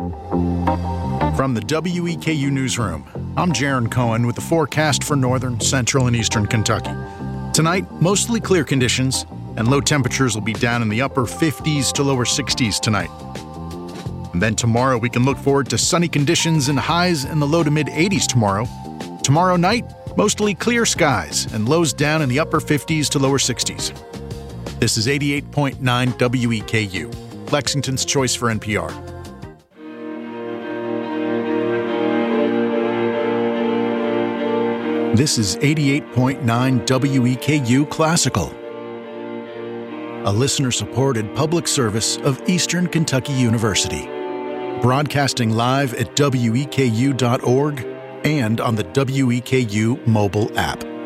From the WEKU Newsroom, I'm Jaron Cohen with the forecast for northern, central, and eastern Kentucky. Tonight, mostly clear conditions, and low temperatures will be down in the upper 50s to lower 60s tonight. And then tomorrow, we can look forward to sunny conditions and highs in the low to mid 80s tomorrow. Tomorrow night, mostly clear skies and lows down in the upper 50s to lower 60s. This is 88.9 WEKU, Lexington's choice for NPR. This is 88.9 WEKU Classical, a listener-supported public service of Eastern Kentucky University, broadcasting live at weku.org and on the WEKU mobile app.